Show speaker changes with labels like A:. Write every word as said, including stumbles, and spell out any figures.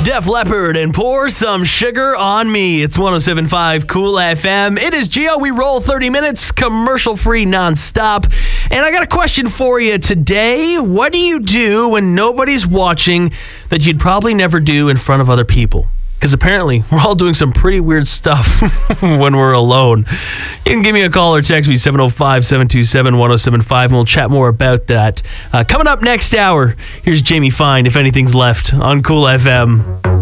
A: Def Leppard and Pour Some Sugar on Me. It's one oh seven point five Cool F M. It is Geo. We roll thirty minutes, commercial-free, nonstop. And I got a question for you today. What do you do when nobody's watching that you'd probably never do in front of other people? Because apparently, we're all doing some pretty weird stuff when we're alone. You can give me a call or text me, seven oh five, seven two seven, one oh seven five, and we'll chat more about that. Uh, coming up next hour, here's Jamie Fine, If Anything's Left, on Cool F M.